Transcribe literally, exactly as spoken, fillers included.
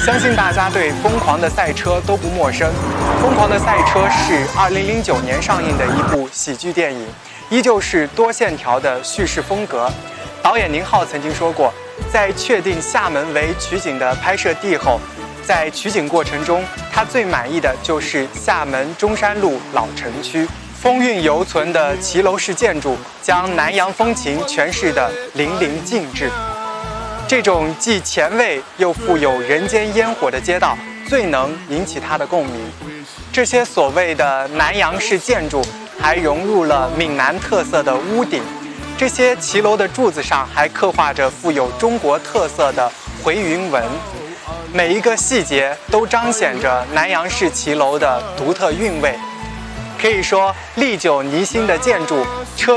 相信大家对《疯狂的赛车》都不陌生，《疯狂的赛车》是二零零九年上映的一部喜剧电影，依旧是多线条的叙事风格。导演宁浩曾经说过，在确定厦门为取景的拍摄地后，在取景过程中，他最满意的就是厦门中山路老城区，风韵犹存的骑楼式建筑，将南洋风情诠释得淋漓尽致。这种既前卫又富有人间烟火的街道，最能引起他的共鸣。这些所谓的南洋式建筑，还融入了闽南特色的屋顶。这些骑楼的柱子上还刻画着富有中国特色的回云纹，每一个细节都彰显着南洋式骑楼的独特韵味。可以说，历久弥新的建筑，车